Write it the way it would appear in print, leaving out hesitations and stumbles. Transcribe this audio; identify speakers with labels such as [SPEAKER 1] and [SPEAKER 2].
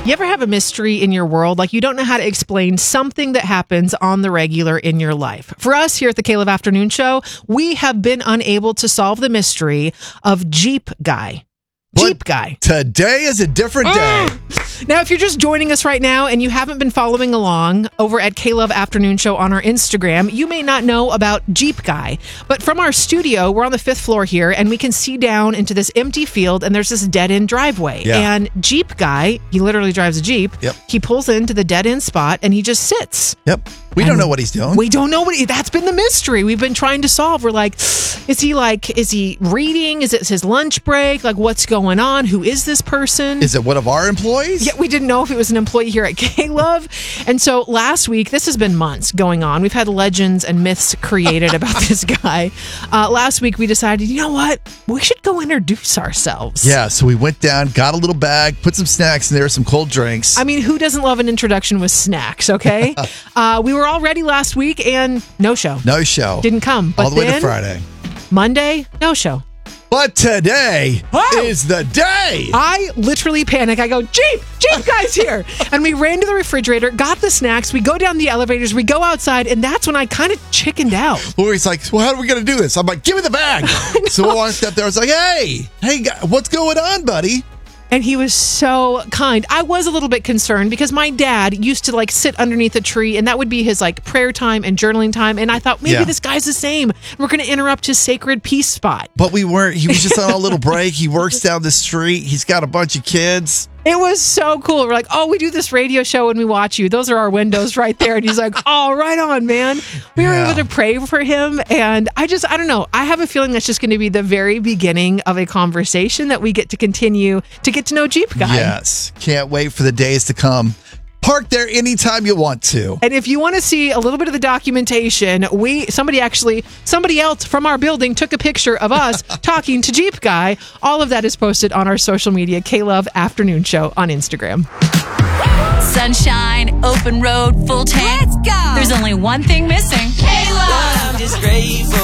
[SPEAKER 1] You ever have a mystery in your world? Like you don't know how to explain something that happens on the regular in your life. For us here at the K-Love Afternoon Show, we have been unable to solve the mystery of Jeep Guy. Jeep Guy.
[SPEAKER 2] Today is a different day.
[SPEAKER 1] Now, if you're just joining us right now and you haven't been following along over at K-Love Afternoon Show on our Instagram, you may not know about Jeep Guy. But from our studio, we're on the 5th floor here, and we can see down into this empty field, and there's this dead-end driveway.
[SPEAKER 2] Yeah.
[SPEAKER 1] And Jeep Guy, he literally drives a Jeep.
[SPEAKER 2] Yep.
[SPEAKER 1] He pulls into the dead-end spot, and he just sits.
[SPEAKER 2] Yep. We don't know what he's doing.
[SPEAKER 1] We don't know that's been the mystery we've been trying to solve. We're like, is he reading? Is it his lunch break? Like, what's going on? Who is this person?
[SPEAKER 2] Is it one of our employees?
[SPEAKER 1] Yeah, we didn't know if it was an employee here at K-Love. And so last week, this has been months going on. We've had legends and myths created about this guy. Last week, we decided, you know what? We should go introduce ourselves.
[SPEAKER 2] Yeah, so we went down, got a little bag, put some snacks in there, some cold drinks.
[SPEAKER 1] I mean, who doesn't love an introduction with snacks, okay? We were all ready last week and no show.
[SPEAKER 2] No show.
[SPEAKER 1] Didn't come. But
[SPEAKER 2] all the way to
[SPEAKER 1] then,
[SPEAKER 2] Friday.
[SPEAKER 1] Monday, no show.
[SPEAKER 2] But today is the day.
[SPEAKER 1] I literally panic. I go, Jeep Guy's here. And we ran to the refrigerator, got the snacks. We go down the elevators. We go outside. And that's when I kind of chickened out.
[SPEAKER 2] Lori's like, well, how are we going to do this? I'm like, give me the bag. So I walked up there. I was like, hey, what's going on, buddy?
[SPEAKER 1] And he was so kind. I was a little bit concerned because my dad used to sit underneath a tree, and that would be his prayer time and journaling time. And I thought maybe this guy's the same. We're going to interrupt his sacred peace spot.
[SPEAKER 2] But we weren't. He was just on a little break. He works down the street. He's got a bunch of kids.
[SPEAKER 1] It was so cool. We're like, oh, we do this radio show and we watch you. Those are our windows right there. And he's like, oh, right on, man. We were able to pray for him. And I don't know. I have a feeling that's just going to be the very beginning of a conversation that we get to continue to get to know Jeep Guy.
[SPEAKER 2] Yes. Can't wait for the days to come. Park there anytime you want to.
[SPEAKER 1] And if you want to see a little bit of the documentation, somebody else from our building took a picture of us talking to Jeep Guy. All of that is posted on our social media, K-Love Afternoon Show on Instagram.
[SPEAKER 3] Sunshine, open road, full tank.
[SPEAKER 4] Let's go.
[SPEAKER 3] There's only one thing missing.
[SPEAKER 4] K-Love.
[SPEAKER 5] I'm just grateful.